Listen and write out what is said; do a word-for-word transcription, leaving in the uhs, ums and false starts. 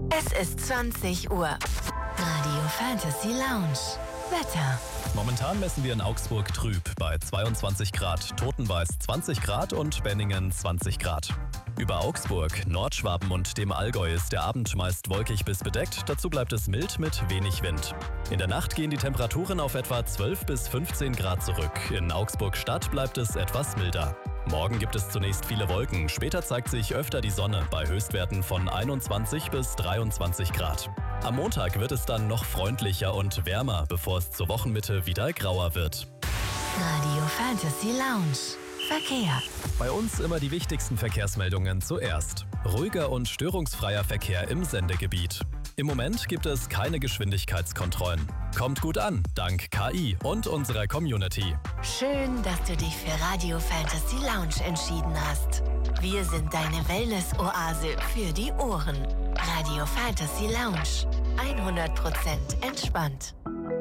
Es ist zwanzig Uhr. Radio Fantasy Lounge. Wetter. Momentan messen wir in Augsburg trüb bei zweiundzwanzig Grad, Totenweiß zwanzig Grad und Benningen zwanzig Grad. Über Augsburg, Nordschwaben und dem Allgäu ist der Abend meist wolkig bis bedeckt, dazu bleibt es mild mit wenig Wind. In der Nacht gehen die Temperaturen auf etwa zwölf bis fünfzehn Grad zurück. In Augsburg Stadt bleibt es etwas milder. Morgen gibt es zunächst viele Wolken, später zeigt sich öfter die Sonne bei Höchstwerten von einundzwanzig bis dreiundzwanzig Grad. Am Montag wird es dann noch freundlicher und wärmer, bevor es zur Wochenmitte wieder grauer wird. Radio Fantasy Lounge. Verkehr. Bei uns immer die wichtigsten Verkehrsmeldungen zuerst. Ruhiger und störungsfreier Verkehr im Sendegebiet. Im Moment gibt es keine Geschwindigkeitskontrollen. Kommt gut an, dank K I und unserer Community. Schön, dass du dich für Radio Fantasy Lounge entschieden hast. Wir sind deine Wellness-Oase für die Ohren. Radio Fantasy Lounge. hundert Prozent entspannt.